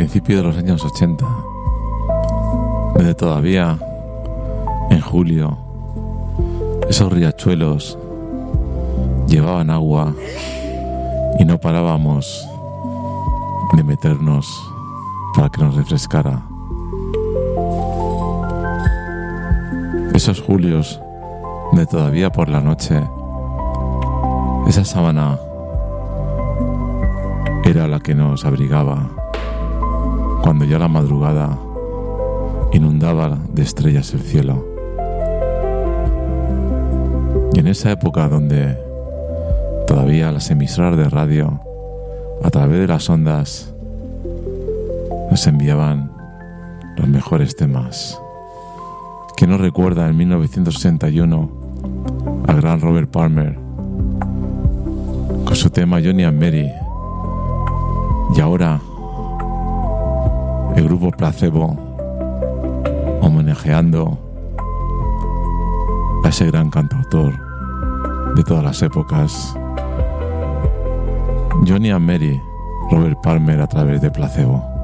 principios de los años 80, donde todavía, en julio, esos riachuelos llevaban agua y no parábamos de meternos para que nos refrescara. Esos julios de todavía por la noche, esa sábana era la que nos abrigaba cuando ya la madrugada inundaba de estrellas el cielo. Y en esa época donde todavía las emisoras de radio, a través de las ondas, nos enviaban los mejores temas. ¿Quién nos recuerda en 1961 al gran Robert Palmer con su tema Johnny and Mary? Y ahora el grupo Placebo homenajeando a ese gran cantautor de todas las épocas, Johnny and Mary, Robert Palmer a través de Placebo.